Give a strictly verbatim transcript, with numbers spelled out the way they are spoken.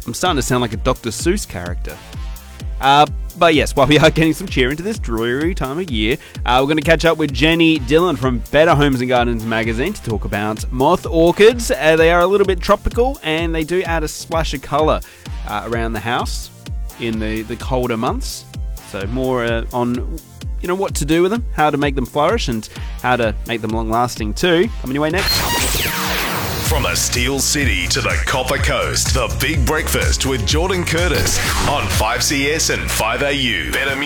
I'm starting to sound like a Doctor Seuss character. Uh, but yes, while we are getting some cheer into this dreary time of year, uh, we're going to catch up with Jenny Dillon from Better Homes and Gardens magazine to talk about moth orchids. Uh, they are a little bit tropical and they do add a splash of colour uh, around the house in the, the colder months. So more uh, on, you know, what to do with them, how to make them flourish and how to make them long-lasting too. Coming your way next. From the Steel City to the Copper Coast, The Big Breakfast with Jordan Curtis on five C S and five A U. Better